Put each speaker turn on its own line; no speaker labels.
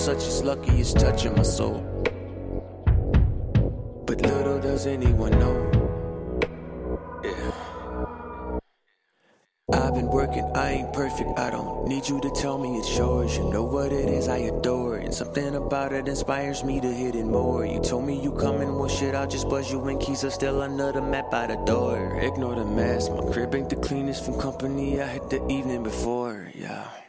such as lucky is touching my soul. But little does anyone know, yeah. I've been working, I ain't perfect, I don't need you to tell me it's yours. You know what it is I adore, and something about it inspires me to hit it more. You told me you coming, well shit, I'll just buzz you in. Keys are still under the mat by the door. Ignore the mess, my crib ain't the cleanest from company I had the evening before, yeah.